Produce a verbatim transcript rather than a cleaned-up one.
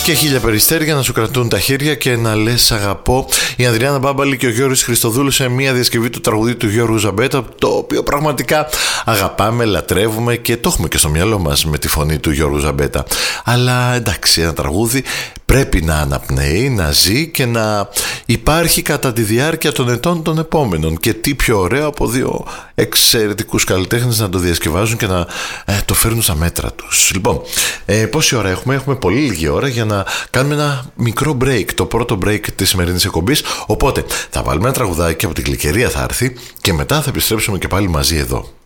Και χίλια περιστέρια να σου κρατούν τα χέρια και να λες αγαπώ. Η Ανδριάννα Μπάμπαλη και ο Γιώργος Χριστοδούλου σε μια διασκευή του τραγουδίου του Γιώργου Ζαμπέτα, το οποίο πραγματικά αγαπάμε, λατρεύουμε και το έχουμε και στο μυαλό μας με τη φωνή του Γιώργου Ζαμπέτα. Αλλά εντάξει, ένα τραγούδι πρέπει να αναπνέει, να ζει και να υπάρχει κατά τη διάρκεια των ετών των επόμενων. Και τι πιο ωραίο από δύο εξαιρετικούς καλλιτέχνες να το διασκευάζουν και να ε, το φέρνουν στα μέτρα τους. Λοιπόν, ε, πόση ώρα έχουμε? Έχουμε πολύ λίγη ώρα για να κάνουμε ένα μικρό break, το πρώτο break της σημερινής εκπομπής. Οπότε θα βάλουμε ένα τραγουδάκι από την Γλυκερία, θα έρθει και μετά θα επιστρέψουμε και πάλι μαζί εδώ.